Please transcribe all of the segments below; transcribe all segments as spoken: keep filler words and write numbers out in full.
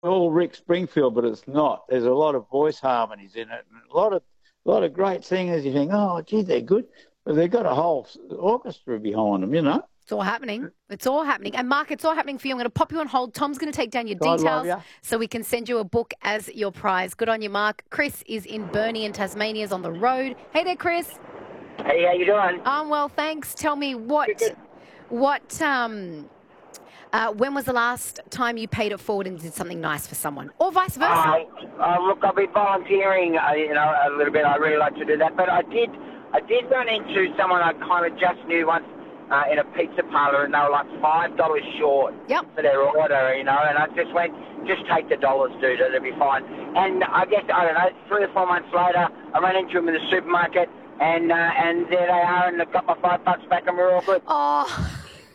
all Rick Springfield, but it's not. There's a lot of voice harmonies in it, and a lot of a lot of great singers. You think, oh, gee, they're good, but they've got a whole orchestra behind them, you know. It's all happening. It's all happening. And Mark, it's all happening for you. I'm going to pop you on hold. Tom's going to take down your God love details ya. so we can send you a book as your prize. Good on you, Mark. Chris is in Burnie in Tasmania, is on the road. Hey there, Chris. Hey, how you doing? I'm well, thanks. Tell me what, Good. what, um, uh, when was the last time you paid it forward and did something nice for someone, or vice versa? Uh, uh, look, I've been volunteering, uh, you know, a little bit. I really like to do that, but I did, I did run into someone I kind of just knew once uh, in a pizza parlour, and they were like five dollars short Yep. for their order, you know. And I just went, just take the dollars, dude. It'll be fine. And I guess I don't know. Three or four months later, I ran into them in the supermarket, and uh, and there they are, and I got my five bucks back, and we're all good. Oh,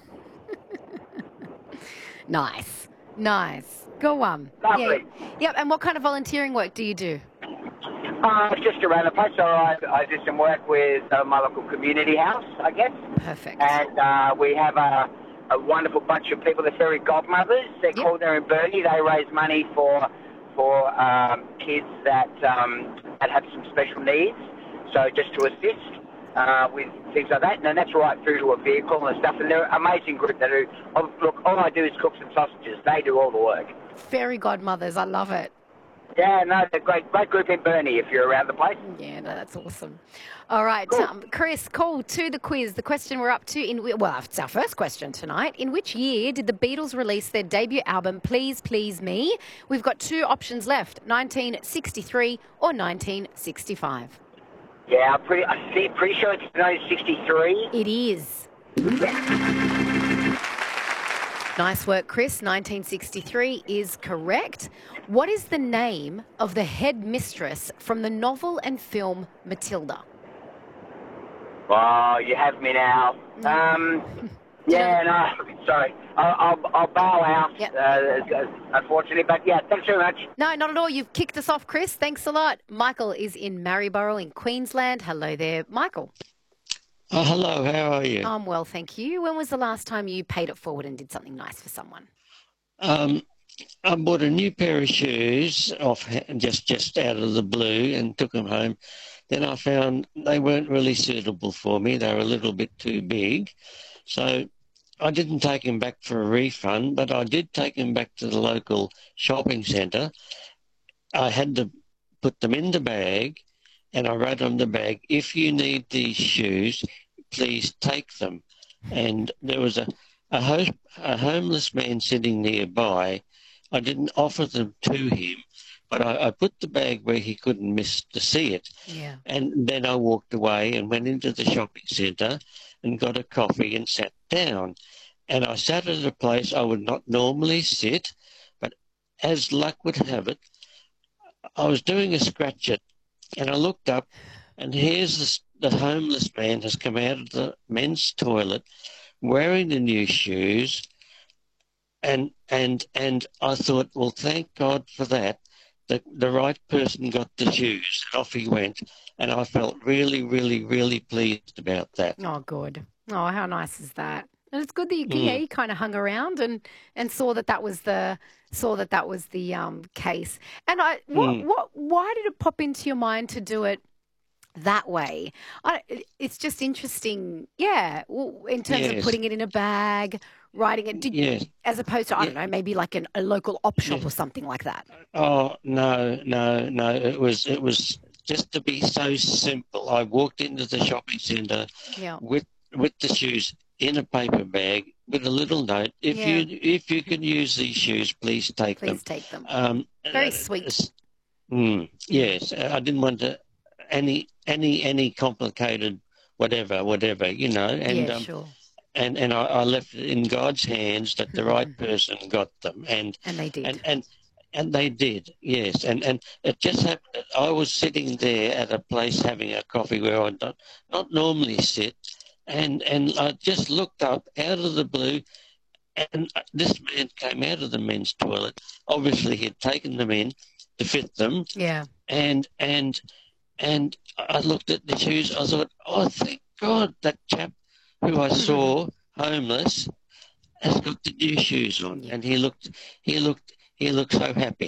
nice, nice. Go on. Lovely. Yeah. Yep. And what kind of volunteering work do you do? Uh, just around the place. So I, I do some work with uh, my local community house, I guess. Perfect. And uh, we have a, a wonderful bunch of people. They're fairy godmothers. They're Yep. called there in Burnie. They raise money for for um, kids that um, that have some special needs. So just to assist uh, with things like that. And then that's right through to a vehicle and stuff. And they're an amazing group that do. Oh, look, all I do is cook some sausages. They do all the work. Fairy godmothers. I love it. Yeah, no, they're a great, great group in Burnie if you're around the place. Yeah, no, that's awesome. All right, Cool. um, Chris, call to the quiz. The question we're up to, in well, it's our first question tonight. In which year did the Beatles release their debut album, Please Please Me? We've got two options left, nineteen sixty-three or nineteen sixty-five. Yeah, I'm pretty, I think, pretty sure it's nineteen sixty-three. It is. Nice work, Chris. nineteen sixty-three is correct. What is the name of the head mistress from the novel and film Matilda? Oh, you have me now. Um, yeah, no, sorry. I'll, I'll, I'll bow out, Yep. uh, unfortunately. But yeah, thanks very much. No, not at all. You've kicked us off, Chris. Thanks a lot. Michael is in Maryborough in Queensland. Hello there, Michael. Oh, hello, how are you? I'm well, thank you. When was the last time you paid it forward and did something nice for someone? Um, I bought a new pair of shoes off just just out of the blue and took them home. Then I found they weren't really suitable for me. They were a little bit too big. So I didn't take them back for a refund, but I did take them back to the local shopping centre. I had to put them in the bag, and I wrote on the bag, if you need these shoes, please take them. And there was a, a, host, a homeless man sitting nearby. I didn't offer them to him, but I, I put the bag where he couldn't miss to see it. Yeah. And then I walked away and went into the shopping centre and got a coffee and sat down. And I sat at a place I would not normally sit, but as luck would have it, I was doing a scratch it, and I looked up, and here's this, the homeless man has come out of the men's toilet wearing the new shoes, and and and I thought, well, thank God for that. The, the right person got the shoes, and off he went, and I felt really, really, really pleased about that. Oh, good. Oh, how nice is that? And it's good that you, Mm. yeah, you kind of hung around and, and saw that that was the saw that that was the um, case. And I, what, Mm. what, why did it pop into your mind to do it that way? I, it's just interesting, yeah. well, In terms of Yes. putting it in a bag, writing it, did, Yes. as opposed to I don't know, maybe like an, a local op shop Yeah. or something like that. Oh no, no, no! It was it was just to be so simple. I walked into the shopping centre Yeah. with with the shoes in a paper bag with a little note. If Yeah. you if you can use these shoes, please take Please them. take them. Um, Very uh, sweet. s- Mm, yes, I didn't want to any any any complicated whatever whatever you know. And yeah, um, sure. and and I, I left it in God's hands that the right person got them, and And they did. and and and they did, yes. And and it just happened. I was sitting there at a place having a coffee where I not not normally sit, and and I just looked up out of the blue, and this man came out of the men's toilet. Obviously, he'd taken them in to fit them, yeah. and and and I looked at the shoes. I thought, oh, thank God, that chap who I saw homeless has got the new shoes on. Yeah. And he looked, he looked, He looked so happy.